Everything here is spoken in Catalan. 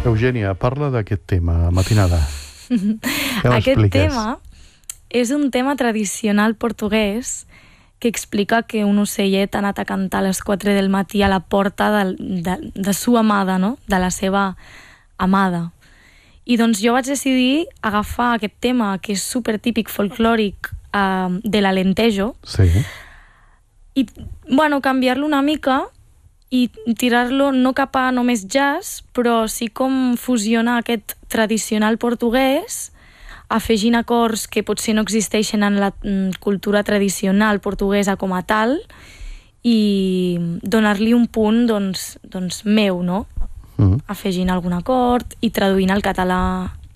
Eugènia, parla d'aquest tema, matinada. Aquest tema és un tema tradicional portuguès que explica que un ocellet ha anat a cantar a les 4 del matí a la porta de sua amada, no? De la seva amada. I doncs jo vaig decidir agafar aquest tema, que és supertípic folclòric de l'Alentejo, i, bueno, canviar-lo una mica i tirar-lo no cap a només jazz, però sí com fusionar aquest tradicional portuguès, afegint acords que potser no existeixen en la cultura tradicional portuguesa com a tal, i donar-li un punt, doncs meu, no? Afegint algun acord i traduint al català